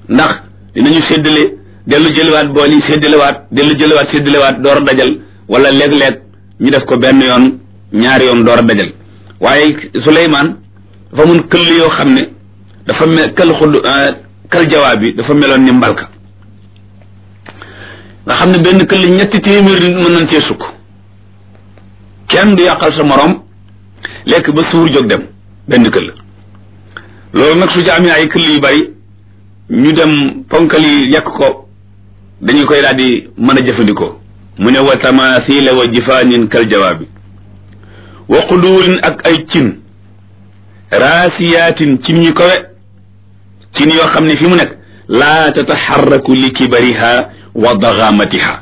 ndax dinañu séddale dellu jëliwaat bool yi séddalewaat dellu jëliwaat séddalewaat door a dajal wala léeg-léeg ñu def ko benn yoon ñaari yoon door a dajal waaye Suleymaan dafa mun këll yoo xam ne dafa mel kël jawaab bi dafa meloon ni mbalka nga xam ne benn këll 300 nit mën nañ cee sukk kenn du yàqal sa morom lekk ba suur jóg dem benn këll loolu nag su ci amee ay këll yu bari ñu dem ponkal yi yàq ko dañu koy daal di mën a jëfandikoo mu ne wa tamathila wa jifaanin kal jawaabi wa quduurin ak ay cin raasiyaatin cin ñu kawe cin yoo xam ne fi mu nekk laa tataxarraku li kibariha wa daxaamatiha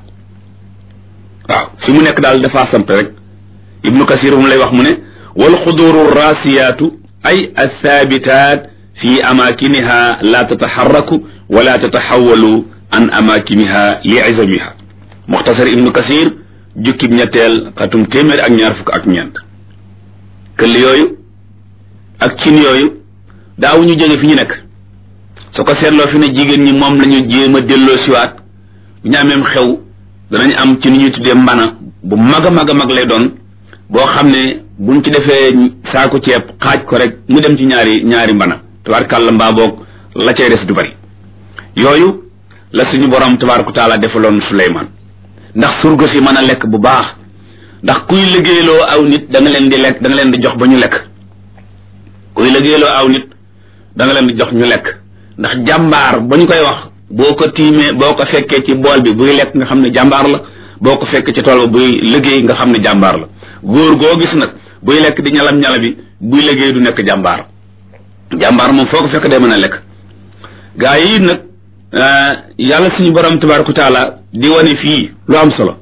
waaw fi mu nekk daal dafa samp rek ibnu kasir mu lay wax mu ne wal quduuru raasiyaatu ay athaabitaat fi amaakiniha laa tataxarraku wala tataxawalu an amaakiniha li izamiha muxtasar ibnu kasir jukkib ñetteel xatum 224 këll yooyu ak cin yooyu daawuñu jóge fi ñu nekk su ko seetloo fi ne jigéen ñi moom lañu jéem a delloo siwaat bu ñu ameem xew danañ am ci ni ñuy tuddee mbana bu mag a mag a mag lay doon boo xam ne buñ ci defee saaku ceeb xaaj ko rek mu dem ci ñaari mbana tabaarkàlla mbaa boog la cay des du bari yooyu la suñu borom tabaaraka taala defaloon Suleymaan ndax surga si mën a lekk bu baax ndax kuy liggéeyloo aw nit da nga leen di lekk da nga leen di jox ba ñu lekk kuy liggéeyloo aw nit da nga leen di jox ñu lekk ndax jàmbaar ba ñu koy wax boo ko tiimee boo ko fekkee ci bool bi buy lekk nga xam ne jàmbaar la boo ko fekkee ci tool ba buy liggéey nga xam ne jàmbaar la góor goo gis nag buy lekk di ñalam bi buy liggéey du nekk jàmbaar jàmbaar moom foo ko fekk day mën a lekk gaa yi nag yàlla suñu borom tabaaraka taala di wane fii lu am solo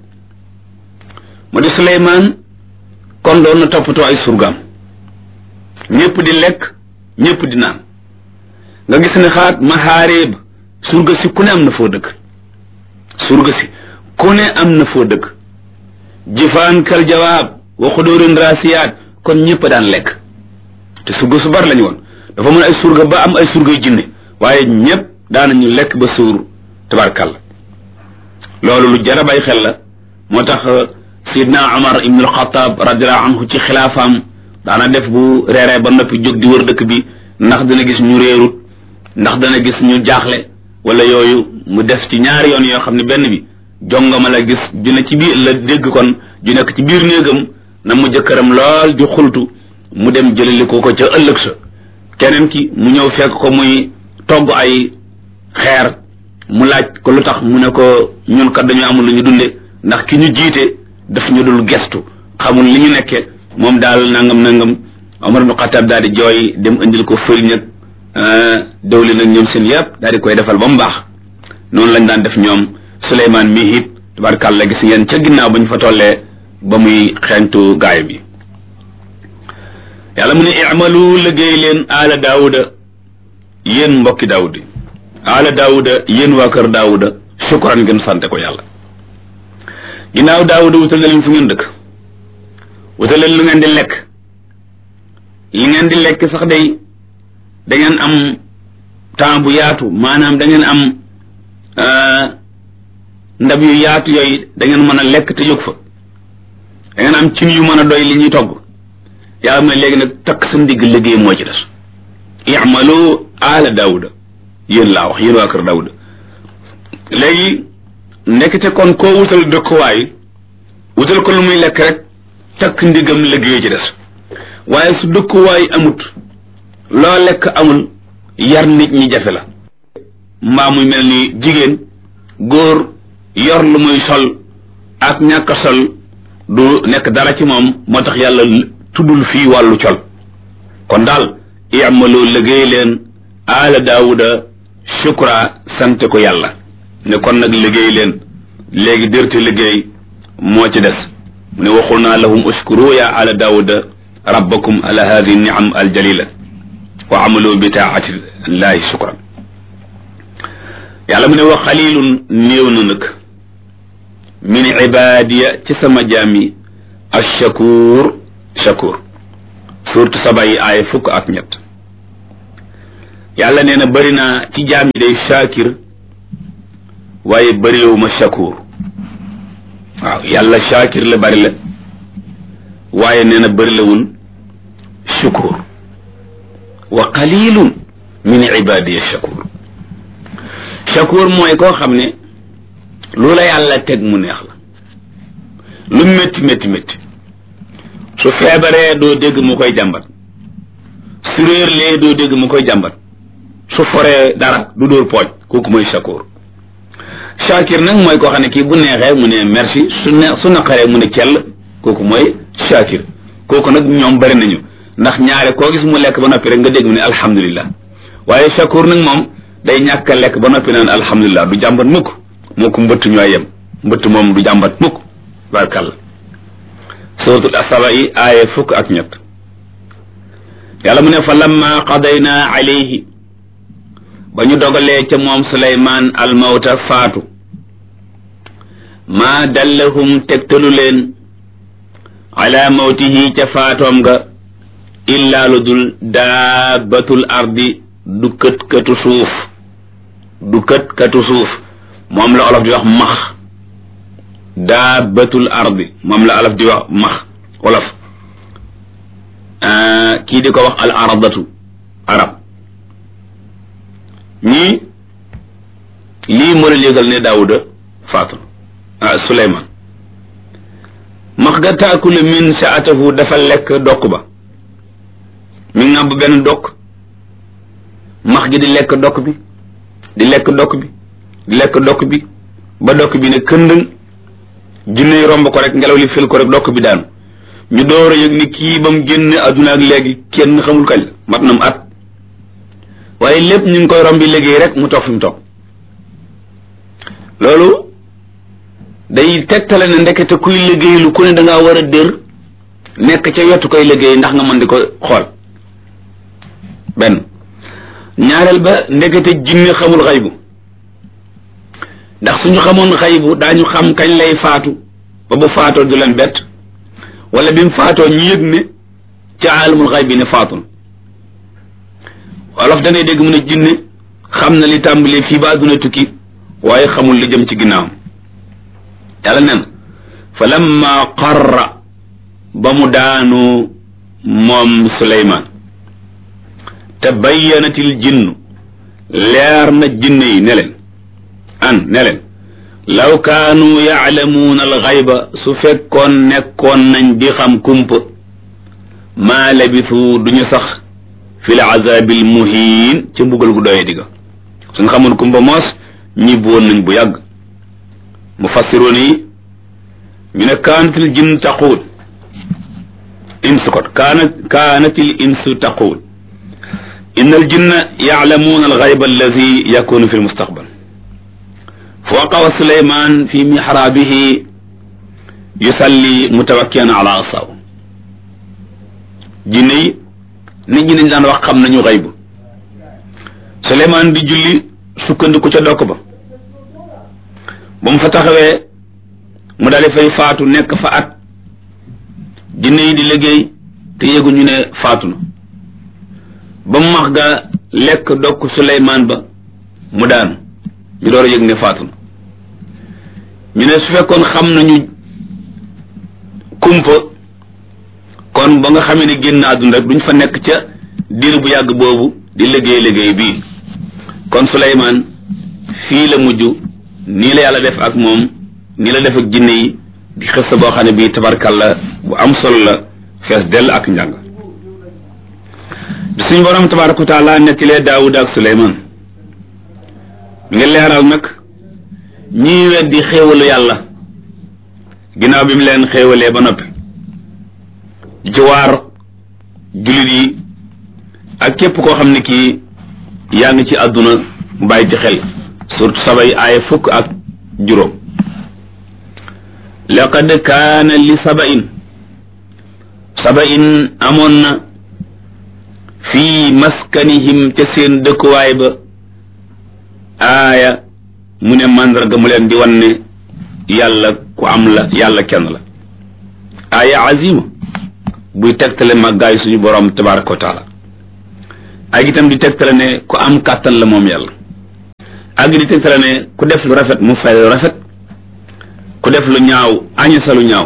mu di Suleymaan kon doon na toppatoo ay surgaam ñëpp di lekk ñëpp di naan nga gis ne xaat maxaareeb surga si ku ne am na foo dëkk surga si ku ne am na foo dëkk jifaan kal jawaab wa xudóorin raasiyaat kon ñëpp daan lekk te surga su bari lañu woon dafa mën ay surga ba am ay surgay jinne waaye ñëpp daanañu lekk ba suur tabarkàlla loolu lu jar a bàyyi xel la moo tax sidna Umar ibn al-Khattab radiyallahu anhu ci xilaafaam daana def bu reeree ba noppi jóg di wër dëkk bi ndax dana gis ñu réerut ndax dana gis ñu jaaxle wala yooyu mu def ci ñaari yoon yoo xam ne benn bi jongama la gis ju ne ci biir la dégg kon ju nekk ci biir néegam na mu jëkkëram lool di xultu mu dem jëlali ko ca ëllëg sa keneen ki mu ñëw fekk ko muy togg ay xeer mu laaj ko lu tax mu ne ko ñun kat dañu amul lu ñu dunde ndax ki ñu jiite daf ñu dul gestu xamul li ñu nekke moom daal nangam Omar ibn Khattab daal di jooy dem indil ko fëriñ ak dawli nag ñoom seen yëpp daal di koy defal ba mu baax noonu lañ daan def ñoom Suleymaan mi it tabarkàlla gis ngeen ca ginnaaw ba ñu fa tollee ba muy xeeñtu gaay bi yàlla mu ne i'malu liggéey leen aala daawuda yéen mbokki daawud aala daawuda yéen waa kër daawuda shukran ngeen sante ko yàlla ginnaaw daawuda wutal na leen fu ngeen dëkk wutal leen lu ngeen di lekk li ngeen di lekk sax day da ngeen am temps bu yaatu maanaam da ngeen am ndab yu yaatu yooyu da ngeen mën a lekk te jóg fa da ngeen am cin yu mën a doy li ñuy togg yàlla mooy léegi nag takk sa ndigg liggéey moo ci des i'malu ala daawuda yéen laa wax yéen waa kër daawuda léegi nekkite kon koo wutal dëkkuwaay wutal ko lu muy lekk rek takk ndigam liggéey ci des waaye su dëkkuwaay amut loo lekk amul yar nit ñi jafe la mbaa muy mel ni jigéen góor yor lu muy sol ak ñàkk a sol du nekk dara ci moom moo tax yàlla tuddul fii wàllu col kon daal i'malu liggéey leen ala daawuda shukra sante ko yàlla ne kon nag liggéey leen léegi dërte liggéey moo ci des mu ne waxul naa lahum uskuru ya ala daawuda rabbakum ala hadihi ni'am aljalila wa amalu bi taati llahi shukran yàlla mu ne wa xalilun néew na nag min ibadiya ci sama jaami shakur surtout saba yi aaya 1 ak 3 yàlla nee na bëri naa ci jaam yi day shakir waaye bëriwuma shakur waaw yàlla shakir la bëri la waaye nee na bëri lawul shukur wa qalilun min ibadiya shakur shakur mooy koo xam ne lu la yàlla teg mu neex la lu métti métti métti su feebaree doo dégg mu koy jàmbat su réerlee doo dégg mu koy jàmbat su foree dara du dóor pooj kooku mooy shakur shakir nag mooy koo xam ne kii bu neexee mu ne merci su naqaree mu ne kell kooku mooy shakir kooku nag ñoom bari nañu ndax ñaare koo gis mu lekk ba noppi rek nga dégg mu ne alhamdulillah waaye shakur nag moom day ñàkk a lekk ba noppi naan alhamdulillah du jàmbat mukk moo ko mbëtt ñooy yem mbëtt moom du jàmbat mukk barkàlla suratul asaba yi aaya 1 yàlla mu ne fa lamma qadayna alayhi ba ñu dogalee ca moom Suleymaan almawta faatu maa dallahum tegtalu leen ala mawtihi ca faatoom nga illaa lu dul daabatul ardi du kët katu suuf moom la olof di wax max daabatul ardi moom la olof di wax max olof kii di ko wax al aradatu arab ñii lii moo la yëgal ne daawuda faatu Suleymaan max ga taakulu min saatahu dafa lekk dokk ba mi ngi nàmb benn dokk max gi di lekk dokk bi di lekk dokk bi di lekk dokk bi ba dokk bi ne këndëng jinne romb ko rek ngelaw li fil ko rek dokk bi daanu ñu door a yëg ni kii ba mu génn adduna ak léegi kenn xamul kañ la mat na mu at waaye lépp ñu ngi koy rombi liggéey rek mu toog fi mu toog loolu day tegtale ne ndekete kuy liggéey lu ku ne dangaa war a dër nekk ca yottu koy liggéey ndax nga mën di ko xool benn ñaareel ba ndekete jinne xamul xaybu ndax suñu xamoon xaybu daañu xam kañ lay faatu ba bu faatoo du leen bett wala bi mu faatoo ñu yëg ne ca aalamul xayb bi ne faatu na wolof dangay dégg mu ne jinne xam na li tàmbalee fii ba àdduna tukki waaye xamul li jëm ci ginnaawam yàlla nen fa lamma qarra ba mu daanu moom Suleymaan te bayyanatil jinnu leer na jinne yi ne leen law kaanu yaalamuuna alxayba su fekkoon nekkoon nañ di xam kumpa maa labisu duñu sax fi l azabil muhiin ca mbugal gu doyee digga suñ xamoon kumpa moos ñibbi woon nañ bu yàgg mufassiroon yi ñu ne kaanatil jinn taquul insu kot kaanatil insu taquul inna al jinna yaalamuuna alxayba alladi yakunu fi lmustaqbal fa waqawa Suleymaan fi mihraabihi yusalli mutawakkian ala asaw jinne yi nit ñi dañ daan wax xam nañu xaybu Suleymaan di julli sukkandiku ca dokk ba mu fa taxawee mu daal di fay faatu nekk fa at jinne yi di liggéey te yéeguñu ne faatu na ba mu max ga lekk dokk Suleymaan ba mu daanu ñu door a yëg ne faatu na ñu ne su fekkoon xam nañu kumpa kon ba nga xamee ne génn àdduna rek duñ fa nekk ca diir bu yàgg boobu di liggéey bii kon Suleymaan fii la mujj nii la yàlla def ak moom nii la def ak jinne yi di xësta boo xam ne bii tabarkalla bu am solo la fees dell ak njàng bi suñu borom tabaraka wa taala nettilee Daawuda ak Suleymaan mi ngi leeral nag ñii weddi xéewalu yàlla ginnaaw bi mu leen xéewalee ba noppi ci waar jullit yi ak képp koo xam ne kii yaa ngi ci àdduna bàyyi ci xel surtout sabay aaya 10 laqad kaana li sabain amoon na fii maskanihim ca seen dëkkuwaay ba aaya mu ne màndarga mu leen di wan ne yàlla ku am la yàlla kenn la aaya azima buy tegtale màggaayu suñu borom tabaraka wa taala ak itam di tegtale ne ku am kàttan la moom yàlla ak di tegtale ne ku def lu rafet mu fay lu rafet ku def lu ñaaw añu sa lu ñaaw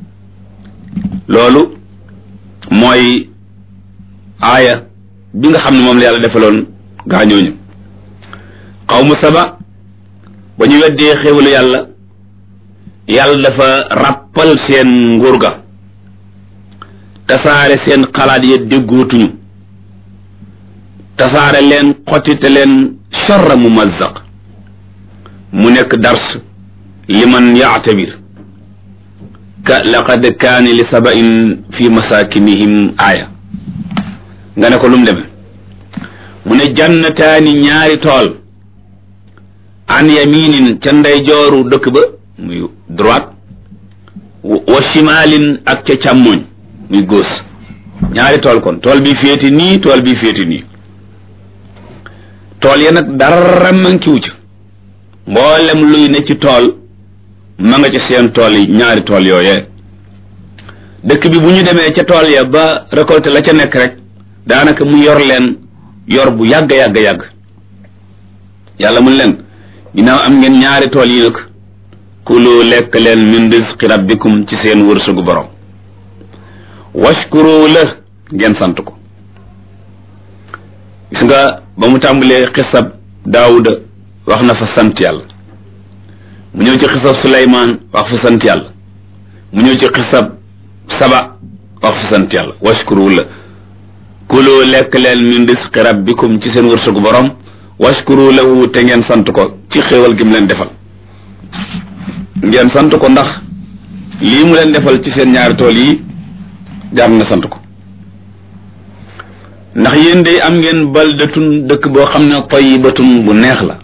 loolu mooy aaya bi nga xam ne moom la yàlla defaloon gaañooñu xawmu saba ba ñu weddee xéwalu yàlla yàlla dafa ràppal seen nguur ga tasaare seen xalaat ya déggootuñu tasaare leen xottite leen sharra mumazzaq mu nekk dars liman yaatabir ka laqad kaana li saba'in fi masakinihim aaya nga ne ko lu mu demee mu ne jannataani ñaari tool an yaminin ca ndeyjooru dëkk ba muy droite wa shimalin ak ca càmmoñ muy gauche ñaari tool kon tool bi féeti nii tool bi féeti nii tool ya nag dara mankiwu ca mboolem luy ne ci tool ma nga ca seen tool yi ñaari tool yooyee dëkk bi bu ñu demee ca tool ya ba récolté la ca nekk rek daanaka mu yor leen yor bu yàgg yàlla mun leen ginnaaw am ngeen ñaari tool yi nag kulu lekk leen min rizqi rabbikum ci seen wërsëgu borom washkuru la ngeen sant ko gis nga ba mu tàmbalee xisab daawuda wax na fa sant yàlla mu ñëw ci xisab suleymaan wax fa sant yàlla mu ñëw ci xisab saba wax fa sant yàlla washkuru la kulu lekk leen min rizqi rabbikum ci seen wërsëgu borom washkuru lahu te ngeen sant ko ci xéewal gi mu leen defal ngeen sant ko ndax lii mu leen defal ci seen ñaari tool yi jar na sant ko ndax yéen day am ngeen baldatun dëkk boo xam ne tayyibatun bu neex la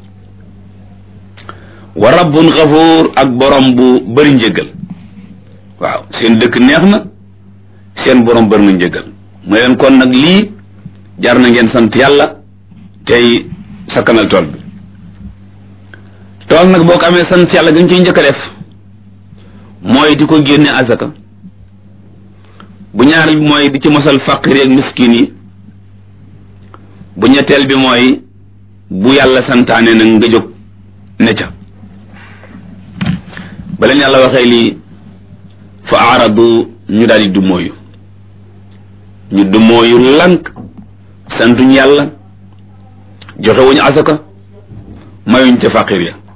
wa rabbun xafuur ak borom bu bëri njëggal waaw seen dëkk neex na seen borom bëri na njëggal mooy leen kon nag lii jar na ngeen sant yàlla tey sakkanal tool bi tool nag boo ko amee sant yàlla gën ciy njëkk a def mooy di ko génne azaka bu ñaareel bi mooy di ci mosal faqir ak miskin yi bu ñetteel bi mooy bu yàlla santaane nag nga jóg ne ca ba leen yàlla waxee lii fa aaradu ñu daal di dumóoyu ñu dumóoyu lank santuñ yàlla joxewuñu asaka mayuñ ca faqir ya